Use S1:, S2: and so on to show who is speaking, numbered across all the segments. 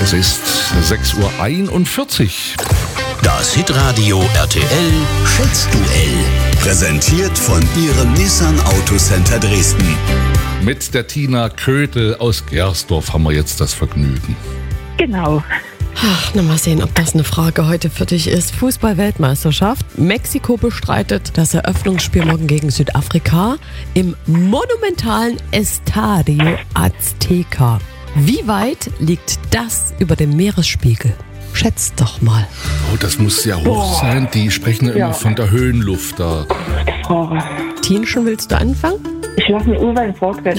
S1: Es ist 6:41 Uhr.
S2: Das Hitradio RTL Schätzduell. Präsentiert von Ihrem Nissan Autocenter Dresden.
S1: Mit der Tina Kötel aus Gersdorf haben wir jetzt das Vergnügen.
S3: Genau.
S4: Ach, na mal sehen, ob das eine Frage heute für dich ist. Fußball-Weltmeisterschaft. Mexiko bestreitet das Eröffnungsspiel morgen gegen Südafrika im monumentalen Estadio Azteca. Wie weit liegt das über dem Meeresspiegel? Schätzt doch mal.
S1: Oh, das muss sehr hoch sein. Die sprechen ja immer von der Höhenluft da.
S3: Frage.
S4: Tinschen, willst du anfangen?
S3: Ich lasse mir Uwe vorstellen.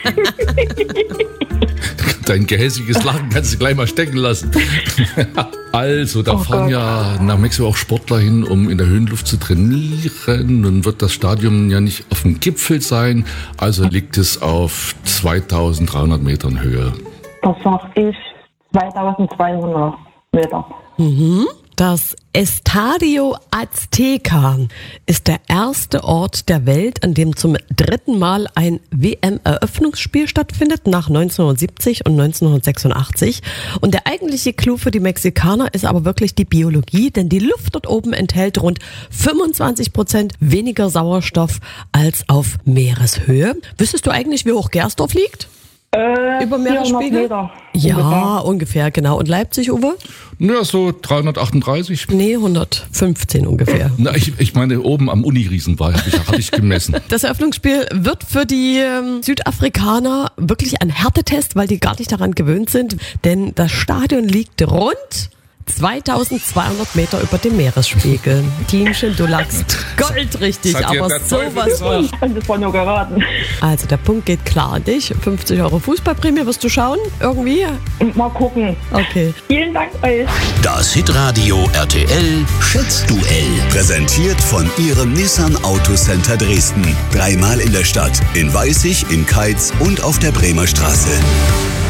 S1: Dein gehässiges Lachen kannst du gleich mal stecken lassen. Also, da fahren ja nach Mexiko auch Sportler hin, um in der Höhenluft zu trainieren. Nun wird das Stadion ja nicht auf dem Gipfel sein, also liegt es auf 2300 Metern Höhe.
S3: Das sag ich 2200 Meter.
S4: Das Estadio Azteca ist der erste Ort der Welt, an dem zum dritten Mal ein WM-Eröffnungsspiel stattfindet, nach 1970 und 1986. Und der eigentliche Clou für die Mexikaner ist aber wirklich die Biologie, denn die Luft dort oben enthält rund 25% weniger Sauerstoff als auf Meereshöhe. Wüsstest du eigentlich, wie hoch Gersdorf liegt? Über Meeresspiegel?
S3: Meter.
S4: Ja, ungefähr, genau. Und Leipzig, Uwe?
S1: Ja, so 338.
S4: Nee, 115 ungefähr.
S1: Na, ich meine, oben am Uniriesen hab ich gemessen.
S4: Das Eröffnungsspiel wird für die Südafrikaner wirklich ein Härtetest, weil die gar nicht daran gewöhnt sind. Denn das Stadion liegt rund 2200 Meter über dem Meeresspiegel. Tinchen, du lagst goldrichtig,
S1: Das hat dir
S4: aber
S1: der Teufel
S4: sowas von.
S3: Und das war nur geraten.
S4: Also der Punkt geht klar an dich. 50 € Fußballprämie, wirst du schauen? Irgendwie?
S3: Mal gucken.
S4: Okay.
S3: Vielen Dank euch.
S2: Das Hitradio RTL Schätzduell. Präsentiert von Ihrem Nissan Autocenter Dresden. 3-mal in der Stadt, in Weißig, in Keitz und auf der Bremer Straße.